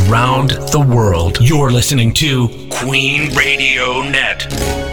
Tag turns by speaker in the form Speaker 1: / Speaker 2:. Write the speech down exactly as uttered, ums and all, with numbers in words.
Speaker 1: around the world. You're listening to Queen Radio Net.